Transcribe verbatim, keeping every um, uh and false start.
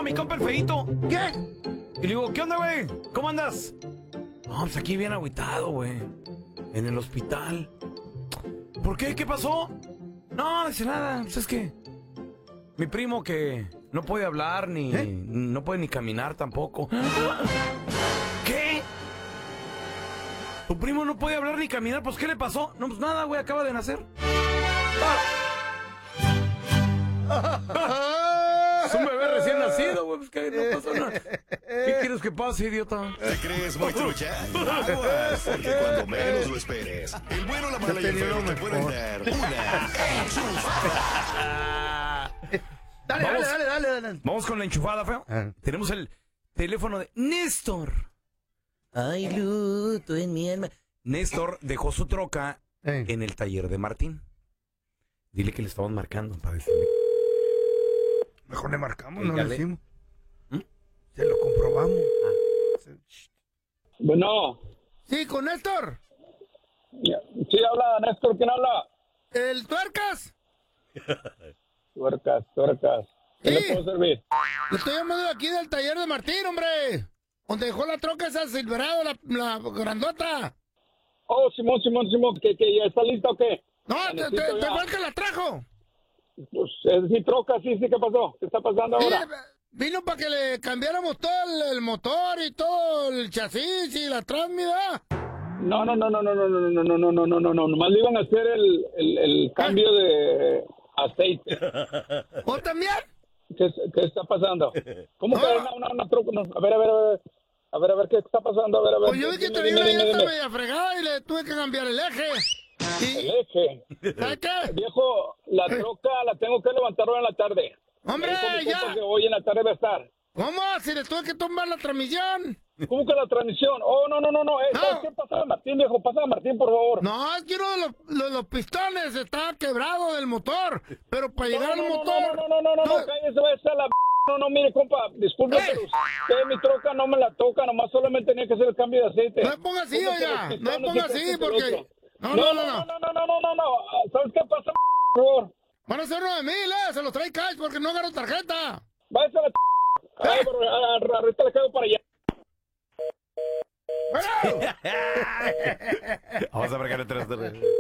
mi compa el feíto. ¿Qué? Y le digo, ¿qué onda, güey? ¿Cómo andas? No, pues aquí bien agüitado, güey. En el hospital. ¿Por qué? ¿Qué pasó? No, dice nada. Pues es que mi primo que no puede hablar ni... ¿Eh? No puede ni caminar tampoco. ¿Qué? ¿Tu primo no puede hablar ni caminar? Pues ¿qué le pasó? No, pues nada, güey, acaba de nacer. Es un bebé recién nacido, güey. Pues que no pasó nada. ¿Qué quieres que pase, idiota? ¿Te crees muy trucha? Aguas, porque cuando menos lo esperes, el bueno, la mala y el feo te pueden dar una enchufada. Dale, Vamos. dale, dale, dale, dale. Vamos con la enchufada, feo. Ah. Tenemos el teléfono de Néstor. Ay, luto en mi alma. Néstor dejó su troca Eh. en el taller de Martín. Dile que le estaban marcando para decirle. Mejor le marcamos, Eh, no ya le le- decimos. ¿Mm? Se lo comprobamos. Bueno, Sí, con Néstor. sí habla Néstor, ¿quién habla? ¿El tuercas? Tuercas, tuercas. ¿Qué Sí. le puedo servir? Le estoy llamando de aquí del taller de Martín, hombre. Donde dejó la troca esa Silverado, la, la grandota. Oh, Simón, Simón, Simón, ¿que, que ya está lista o qué? No, La te, necesito te, te ya. fue el que la trajo. Pues es mi troca, sí, sí, ¿qué pasó? ¿Qué está pasando Sí, ahora? vino para que le cambiáramos todo el, el motor y todo el chasis y la transmida. No, no, no, no, no, no, no, no, no, no, no, no, no, no, nomás le iban a hacer el, el, el cambio de aceite. ¿O también? ¿Qué, qué está pasando? ¿Cómo No. que una, una, una troca? No, a ver, a ver, a ver, a ver, a ver, ¿qué está pasando? A ver, a ver. Pues yo vi que dime, tenía dime, una dime, llanta dime. media fregada y le tuve que cambiar el eje. El Y, eje. ¿sabes qué? Viejo, la troca la tengo que levantar hoy en la tarde. ¡Hombre, Me dijo mi compa ya! que hoy en la tarde va a estar. ¿Cómo? Si le tuve que tomar la transmisión. ¿Cómo que la transmisión? Oh, no, no, no, no. Eh, No. ¿sabes qué? Pasa a Martín, viejo. Pasa a Martín, por favor. No, es que uno de los, los, los pistones está quebrado del motor. Pero para llegar al no, no, motor... no, no, no, no, no, tú- no, cállese, váyase a la... No, no, mire, compa, disculpe, ¡Eh! pero usted mi troca no me la toca, nomás solamente tenía que hacer el cambio de aceite. No me ponga así, ¿Cómo que oiga, los no me pistones ponga y que así, esto y que porque- lo otro? No, No, no, no, no, no, no, no, no, no, no. ¿Sabes qué pasa, por favor? Van a ser nueve mil, ¿eh? Se los trae cash porque no agarro tarjeta. Váyase a la... Ay, pero, a- a- ahorita le caigo para allá. ¡Bueno! Vamos a marcar el teléfono.